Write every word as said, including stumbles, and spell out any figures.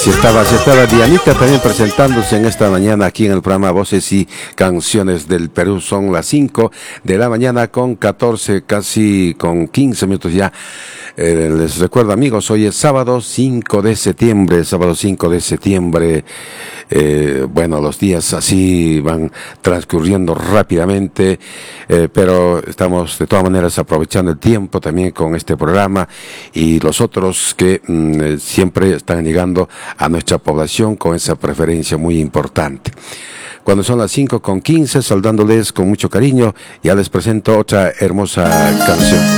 Así estaba, así estaba Dianita también presentándose en esta mañana aquí en el programa Voces y Canciones del Perú. Son las cinco de la mañana con catorce, casi con quince minutos ya. Eh, les recuerdo, amigos, hoy es sábado cinco de septiembre, sábado cinco de septiembre. Eh, bueno, los días así van transcurriendo rápidamente, eh, pero estamos de todas maneras aprovechando el tiempo también con este programa y los otros que mm, siempre están llegando a nuestra población con esa preferencia muy importante. Cuando son las cinco con quince, saludándoles con mucho cariño, ya les presento otra hermosa canción.